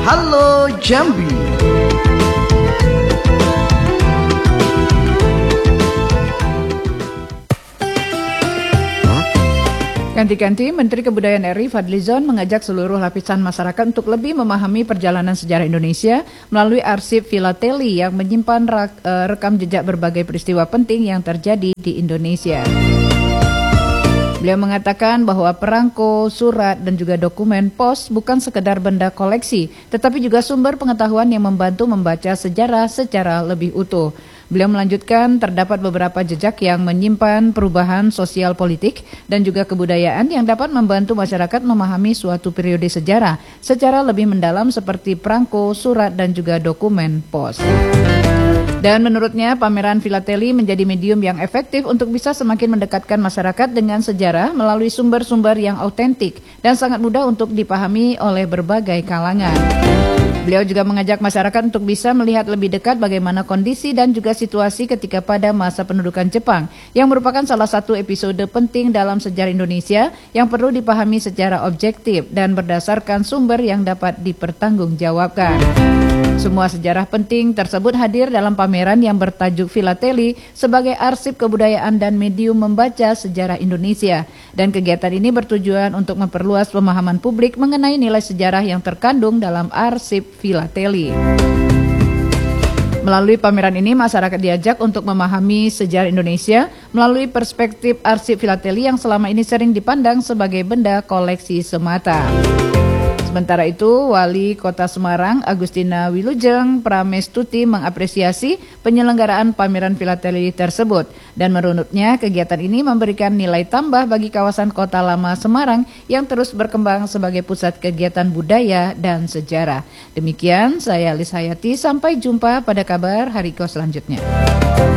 Halo Jambi. Ganti-ganti, Menteri Kebudayaan RI Fadlizon mengajak seluruh lapisan masyarakat untuk lebih memahami perjalanan sejarah Indonesia melalui arsip filateli yang menyimpan rekam jejak berbagai peristiwa penting yang terjadi di Indonesia. Beliau mengatakan bahwa perangko, surat, dan juga dokumen pos bukan sekedar benda koleksi, tetapi juga sumber pengetahuan yang membantu membaca sejarah secara lebih utuh. Beliau melanjutkan terdapat beberapa jejak yang menyimpan perubahan sosial politik dan juga kebudayaan yang dapat membantu masyarakat memahami suatu periode sejarah secara lebih mendalam seperti perangko, surat, dan juga dokumen pos. Dan menurutnya pameran filateli menjadi medium yang efektif untuk bisa semakin mendekatkan masyarakat dengan sejarah melalui sumber-sumber yang autentik dan sangat mudah untuk dipahami oleh berbagai kalangan. Beliau juga mengajak masyarakat untuk bisa melihat lebih dekat bagaimana kondisi dan juga situasi ketika pada masa pendudukan Jepang, yang merupakan salah satu episode penting dalam sejarah Indonesia yang perlu dipahami secara objektif dan berdasarkan sumber yang dapat dipertanggungjawabkan. Semua sejarah penting tersebut hadir dalam pameran yang bertajuk Filateli sebagai arsip kebudayaan dan medium membaca sejarah Indonesia. Dan kegiatan ini bertujuan untuk memperluas pemahaman publik mengenai nilai sejarah yang terkandung dalam arsip filateli. Melalui pameran ini, masyarakat diajak untuk memahami sejarah Indonesia melalui perspektif arsip filateli yang selama ini sering dipandang sebagai benda koleksi semata. Sementara itu, Wali Kota Semarang, Agustina Wilujeng Pramestuti mengapresiasi penyelenggaraan pameran filateli tersebut. Dan menurutnya, kegiatan ini memberikan nilai tambah bagi kawasan Kota Lama Semarang yang terus berkembang sebagai pusat kegiatan budaya dan sejarah. Demikian, saya Lis Hayati, sampai jumpa pada kabar Hariko selanjutnya.